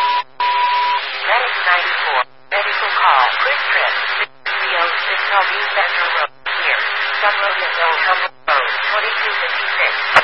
Medic 94. Medical call. Quick trip. 306 View Central Road. Here. Sunroad and Old Humble Road. 2256.